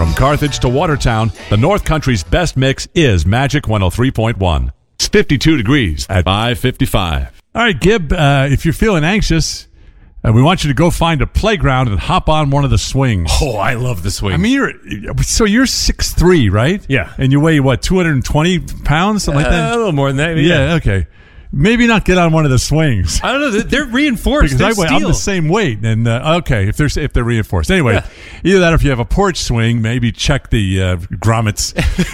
From Carthage to Watertown, the North Country's best mix is Magic 103.1. It's 52 degrees at 5:55. All right, Gib, if you're feeling anxious, we want you to go find a playground and hop on one of the swings. Oh, I love the swing. I mean, you're 6'3", right? Yeah. And you weigh, 220 pounds, something like that? A little more than that. Yeah, okay. Maybe not get on one of the swings. I don't know. They're reinforced. Because They're I'm steel. the same weight, and okay, if they're reinforced. Anyway, either that, or if you have a porch swing, maybe check the grommets,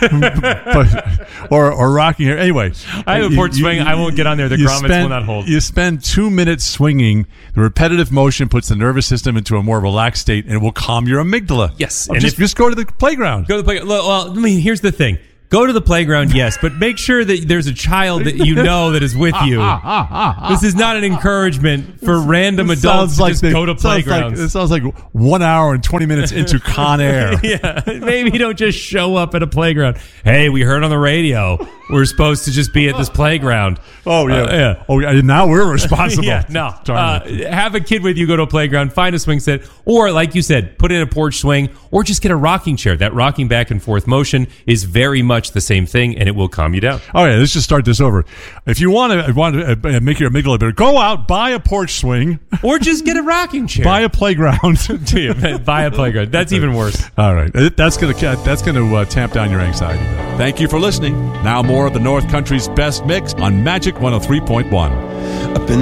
or rocking here. Anyway, I have a porch swing. I won't get on there. The grommets will not hold. You spend 2 minutes swinging. The repetitive motion puts the nervous system into a more relaxed state, and it will calm your amygdala. Yes, and just go to the playground. Go to the playground. Well, I mean, here's the thing. Go to the playground, yes, but make sure that there's a child that you know that is with you. This is not an encouragement for random adults to just go to playgrounds. It sounds like 1 hour and 20 minutes into Con Air. Yeah, maybe don't just show up at a playground. Hey, we heard on the radio we're supposed to just be at this playground. Oh, yeah. Oh, yeah. Now we're responsible. Yeah, no. Have a kid with you, go to a playground, find a swing set, or like you said, put in a porch swing, or just get a rocking chair. That rocking back and forth motion is very much the same thing, and it will calm you down. All right, let's just start this over. If you want to make your amygdala better, go out, buy a porch swing. Or just get a rocking chair. Buy a playground. Buy a playground. That's even worse. All right. That's going to tamp down your anxiety. Thank you for listening. Now more of the North Country's best mix on Magic 103.1. Up in